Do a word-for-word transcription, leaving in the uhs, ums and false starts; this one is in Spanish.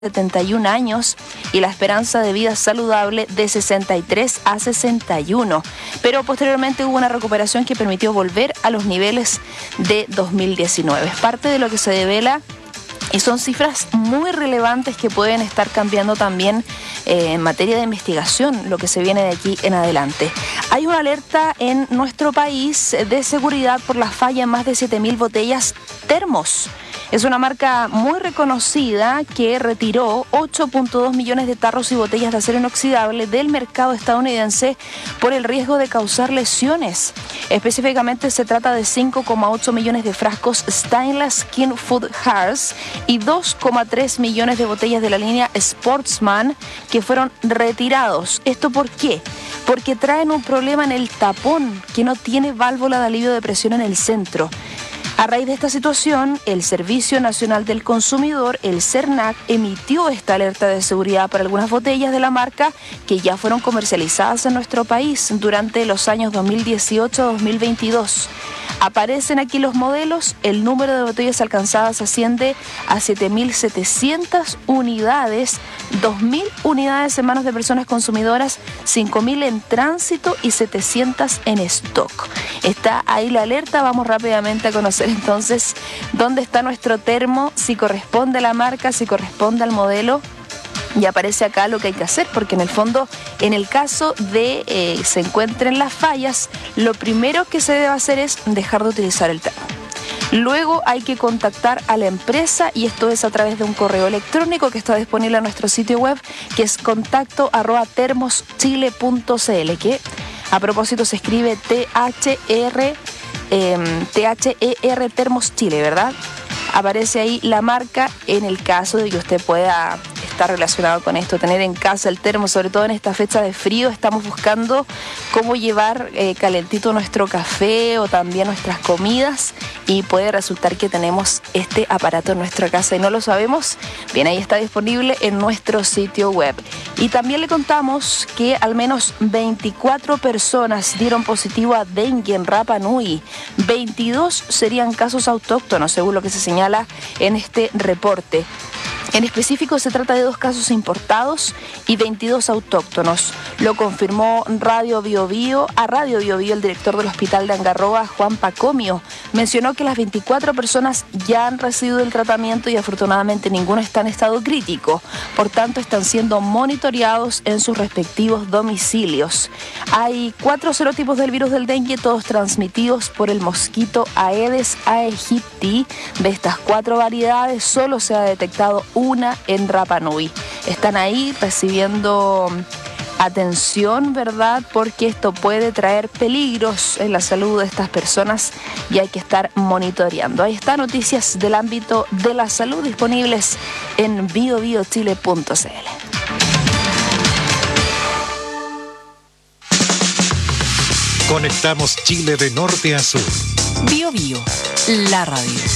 setenta y un años y la esperanza de vida saludable de sesenta y tres a sesenta y uno, pero posteriormente hubo una recuperación que permitió volver a los niveles de dos mil diecinueve. Es parte de lo que se devela y son cifras muy relevantes que pueden estar cambiando también eh, en materia de investigación lo que se viene de aquí en adelante. Hay una alerta en nuestro país de seguridad por la falla en más de siete mil botellas Termos. Es una marca muy reconocida que retiró ocho punto dos millones de tarros y botellas de acero inoxidable del mercado estadounidense por el riesgo de causar lesiones. Específicamente se trata de cinco coma ocho millones de frascos Stainless Skin Food Jars y dos coma tres millones de botellas de la línea Sportsman que fueron retirados. ¿Esto por qué? Porque traen un problema en el tapón que no tiene válvula de alivio de presión en el centro. A raíz de esta situación, el Servicio Nacional del Consumidor, el CERNAC, emitió esta alerta de seguridad para algunas botellas de la marca que ya fueron comercializadas en nuestro país durante los años dos mil dieciocho a dos mil veintidós. Aparecen aquí los modelos, el número de botellas alcanzadas asciende a siete mil setecientas unidades, dos mil unidades en manos de personas consumidoras, cinco mil en tránsito y setecientas en stock. Está ahí la alerta, vamos rápidamente a conocer entonces dónde está nuestro termo, si corresponde a la marca, si corresponde al modelo. Y aparece acá lo que hay que hacer, porque en el fondo, en el caso de eh, se encuentren las fallas, lo primero que se debe hacer es dejar de utilizar el termo. Luego hay que contactar a la empresa y esto es a través de un correo electrónico que está disponible en nuestro sitio web, que es contacto arroba termoschile punto cl, que a propósito se escribe T H R, eh, T H E R Termos Chile, ¿verdad? Aparece ahí la marca en el caso de que usted pueda estar relacionado con esto, tener en casa el termo, sobre todo en esta fecha de frío. Estamos buscando cómo llevar eh, calentito nuestro café o también nuestras comidas y puede resultar que tenemos este aparato en nuestra casa y no lo sabemos. Bien, ahí está disponible en nuestro sitio web. Y también le contamos que al menos veinticuatro personas dieron positivo a dengue en Rapa Nui. veintidós serían casos autóctonos, según lo que se señala en este reporte. En específico se trata de dos casos importados y veintidós autóctonos. Lo confirmó Radio Bio Bio, a Radio Bio Bio el director del Hospital de Angarroa, Juan Pacomio. Mencionó que las veinticuatro personas ya han recibido el tratamiento y afortunadamente ninguno está en estado crítico. Por tanto, están siendo monitoreados en sus respectivos domicilios. Hay cuatro serotipos del virus del dengue, todos transmitidos por el mosquito Aedes aegypti. De estas cuatro variedades, solo se ha detectado una en Rapa Nui. Están ahí recibiendo atención, ¿verdad? Porque esto puede traer peligros en la salud de estas personas y hay que estar monitoreando. Ahí están noticias del ámbito de la salud disponibles en bio bio chile punto cl. Conectamos Chile de norte a sur. Bio Bio, la radio.